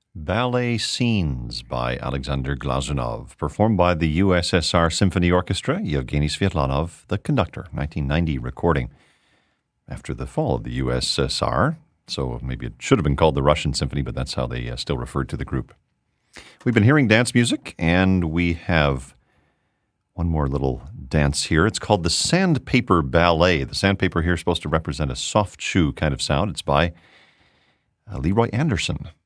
Ballet Scenes by Alexander Glazunov, performed by the USSR Symphony Orchestra, Yevgeny Svetlanov, the conductor, 1990 recording. After the fall of the USSR, so maybe it should have been called the Russian Symphony, but that's how they still referred to the group. We've been hearing dance music, and we have one more little dance here. It's called the Sandpaper Ballet. The sandpaper here is supposed to represent a soft shoe kind of sound. It's by Leroy Anderson.